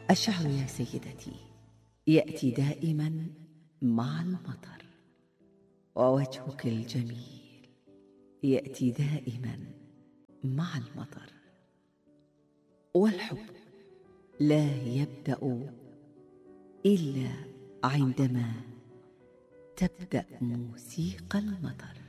الشعر يا سيدتي يأتي دائما مع المطر، ووجهك الجميل يأتي دائما مع المطر، والحب لا يبدأ إلا عندما تبدأ موسيقى المطر.